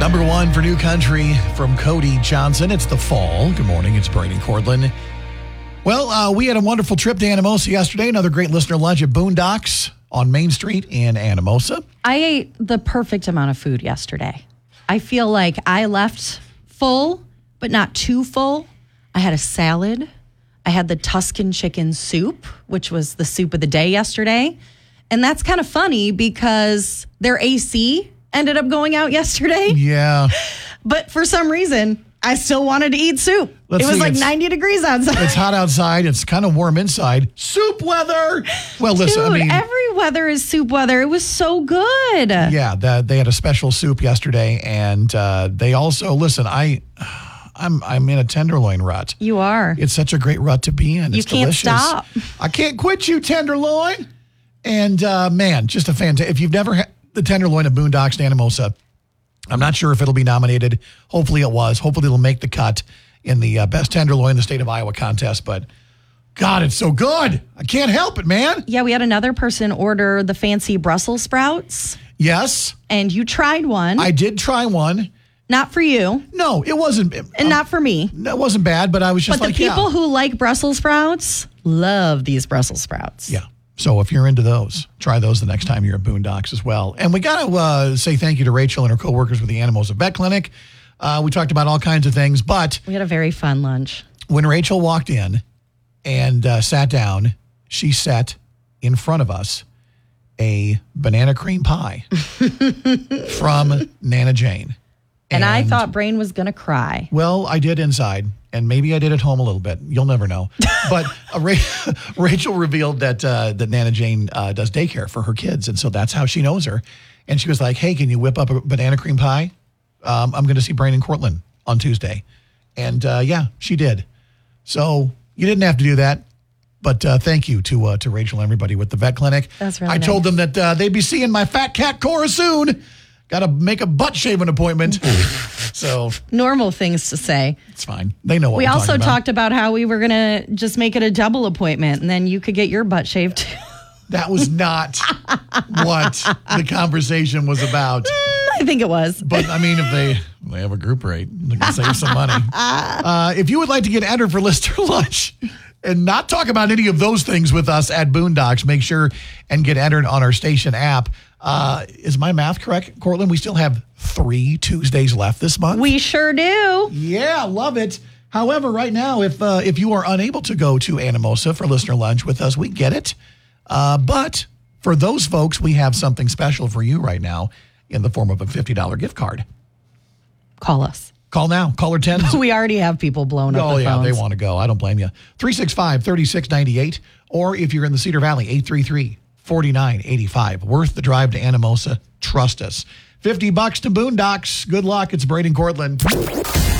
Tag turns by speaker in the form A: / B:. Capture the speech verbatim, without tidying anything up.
A: Number one for New Country from Cody Johnson. It's the fall. Good morning. It's Brady Cortland. Well, uh, we had a wonderful trip to Anamosa yesterday. Another great listener lunch at Boondocks on Main Street in Anamosa.
B: I ate the perfect amount of food yesterday. I feel like I left full, but not too full. I had a salad. I had the Tuscan chicken soup, which was the soup of the day yesterday. And that's kind of funny because their A C ended up going out yesterday.
A: Yeah.
B: But for some reason, I still wanted to eat soup.
A: Let's
B: it was
A: see,
B: like
A: it's-
B: ninety degrees outside.
A: It's hot outside. It's kind of warm inside. Soup weather. Well, listen,
B: Dude,
A: I mean,
B: every weather is soup weather. It was so good.
A: yeah, the, they had a special soup yesterday, and uh, they also listen. I, I'm I'm in a tenderloin rut.
B: You are.
A: It's such a great rut to be in.
B: You
A: It's
B: can't
A: delicious.
B: stop.
A: I can't quit you, tenderloin. And uh, man, just a fantastic. If you've never had the tenderloin of Boondocks in Anamosa, I'm not sure if it'll be nominated. Hopefully it was. Hopefully it'll make the cut in the uh, best tenderloin in the state of Iowa contest. But God, it's so good. I can't help it, man.
B: Yeah, we had another person order the fancy Brussels sprouts,
A: Yes,
B: and you tried one.
A: I did try one.
B: Not for you,
A: No, it wasn't.
B: and not for me.
A: It wasn't bad, but I was just
B: But
A: like,
B: the people
A: yeah.
B: who like Brussels sprouts love these Brussels sprouts.
A: Yeah. So if you're into those, try those the next time you're at Boondocks as well. And we got to uh, say thank you to Rachel and her coworkers with the Anamosa Vet Clinic. Uh, we talked about all kinds of things, but
B: We had a very fun lunch.
A: when Rachel walked in and uh, sat down, she set in front of us a banana cream pie from Nana Jane.
B: And, I thought Brain was going to cry.
A: Well, I did inside, and maybe I did at home a little bit. You'll never know. But uh, Ra- Rachel revealed that uh, that Nana Jane uh, does daycare for her kids, and so that's how she knows her. And she was like, "Hey, can you whip up a banana cream pie? Um, I'm going to see Brandon Cortland on Tuesday." And uh, yeah, she did. So you didn't have to do that, but uh, thank you to uh, to Rachel and everybody with the vet clinic.
B: That's really
A: I told
B: nice.
A: them that uh, they'd be seeing my fat cat Cora soon. Got to make a butt shaving appointment. So
B: Normal things to say.
A: it's fine. They know what
B: We
A: we're
B: also
A: talking about.
B: talked about how we were going to just make it a double appointment, and then you could get your butt shaved too.
A: That was not what the conversation was about.
B: I think it was.
A: But I mean, if they they have a group rate, they can save some money. Uh, if you would like to get entered for Lister Lunch and not talk about any of those things with us at Boondocks, make sure and get entered on our station app. Uh, is my math correct, Cortland? We still have three Tuesdays left this month.
B: We sure do.
A: Yeah, love it. However, right now, if uh, if you are unable to go to Anamosa for listener lunch with us, we get it. Uh, but for those folks, we have something special for you right now in the form of a fifty dollars gift card.
B: Call us.
A: Call now. Caller ten.
B: We already have people blown up
A: Oh,
B: the
A: yeah,
B: phones.
A: they want to go. I don't blame you. three six five, three six nine eight. Or if you're in the Cedar Valley, eight three three, four nine eight five. Worth the drive to Anamosa. Trust us. fifty bucks to Boondocks. Good luck. It's Brady Cortland.